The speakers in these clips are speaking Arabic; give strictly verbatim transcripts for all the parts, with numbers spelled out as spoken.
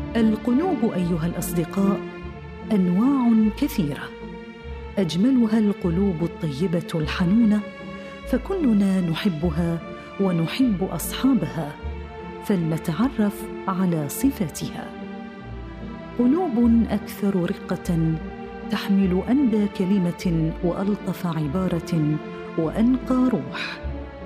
القلوب أيها الأصدقاء أنواع كثيرة، أجملها القلوب الطيبة الحنونة، فكلنا نحبها ونحب أصحابها، فلنتعرف على صفاتها. قلوب أكثر رقة تحمل أندى كلمة وألطف عبارة وأنقى روح.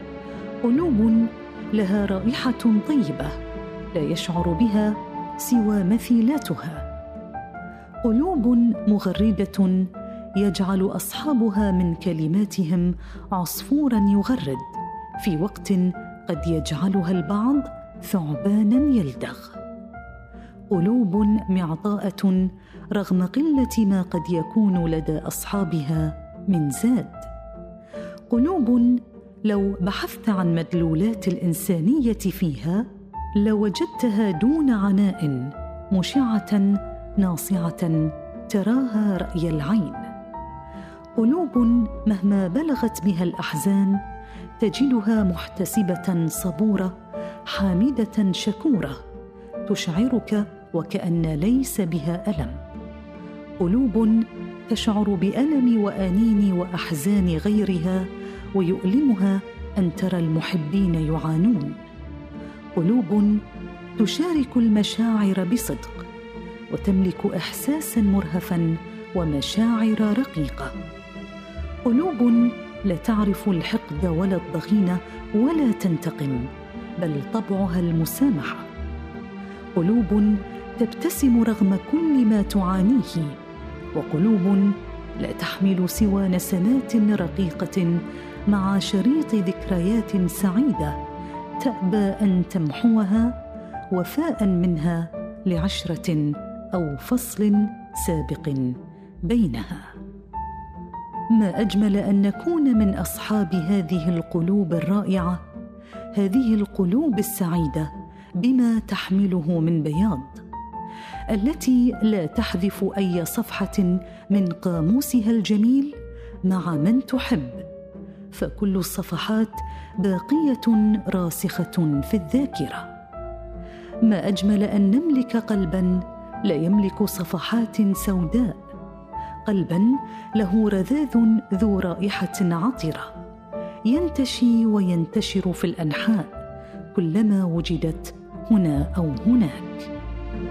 قلوب لها رائحة طيبة لا يشعر بها سوى مثيلاتها. قلوب مغردة يجعل أصحابها من كلماتهم عصفوراً يغرد، في وقت قد يجعلها البعض ثعباناً يلدغ. قلوب معطاءة رغم قلة ما قد يكون لدى أصحابها من زاد. قلوب لو بحثت عن مدلولات الإنسانية فيها لوجدتها دون عناء، مشعة ناصعة تراها رأي العين. قلوب مهما بلغت بها الأحزان تجدها محتسبة صبورة، حامدة شكورة، تشعرك وكأن ليس بها ألم. قلوب تشعر بألم وأنين وأحزان غيرها ويؤلمها أن ترى المحبين يعانون. قلوب تشارك المشاعر بصدق وتملك إحساساً مرهفاً ومشاعر رقيقة. قلوب لا تعرف الحقد ولا الضغينة ولا تنتقم، بل طبعها المسامحة. قلوب تبتسم رغم كل ما تعانيه، وقلوب لا تحمل سوى نسمات رقيقة مع شريط ذكريات سعيدة تأبى أن تمحوها وفاء منها لعشرة أو فصل سابق بينها. ما أجمل أن نكون من أصحاب هذه القلوب الرائعة، هذه القلوب السعيدة بما تحمله من بياض، التي لا تحذف أي صفحة من قاموسها الجميل مع من تحب، فكل الصفحات باقية راسخة في الذاكرة. ما أجمل أن نملك قلباً لا يملك صفحات سوداء، قلباً له رذاذ ذو رائحة عطرة ينتشي وينتشر في الأنحاء كلما وجدت هنا أو هناك.